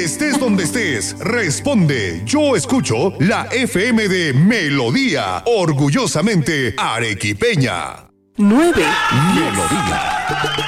Estés donde estés, responde. Yo escucho la FM de Melodía, orgullosamente arequipeña. 9. Melodía.